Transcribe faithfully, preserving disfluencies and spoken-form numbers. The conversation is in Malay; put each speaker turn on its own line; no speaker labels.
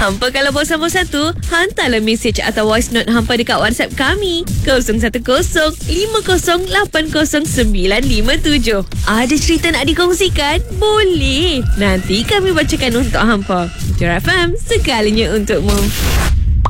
Hampa kalau bosan-bosan tu, hantarlah mesej atau voice note hampa dekat WhatsApp kami kosong satu kosong lima kosong lapan kosong sembilan lima tujuh. Ada cerita nak dikongsikan? Boleh. Nanti kami bacakan untuk hampa. Jura F M, segalanya untukmu.